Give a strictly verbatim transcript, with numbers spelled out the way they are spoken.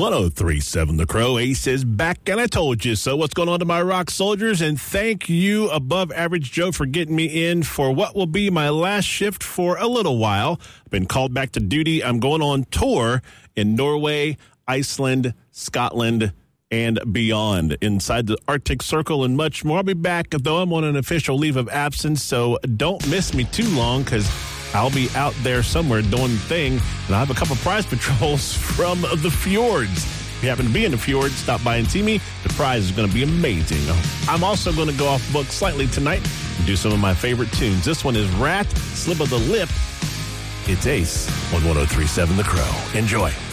ten thirty-seven The Crow. Ace is back, and I told you so. What's going on to my rock soldiers? And thank you, Above Average Joe, for getting me in for what will be my last shift for a little while. I've been called back to duty. I'm going on tour in Norway, Iceland, Scotland, and beyond, inside the Arctic Circle and much more. I'll be back, though I'm on an official leave of absence, so don't miss me too long, because I'll be out there somewhere doing the thing, and I have a couple prize patrols from the fjords. If you happen to be in the fjords, stop by and see me. The prize is going to be amazing. I'm also going to go off book slightly tonight and do some of my favorite tunes. This one is Rat, Slip of the Lip. It's Ace on ten thirty-seven The Crow. Enjoy.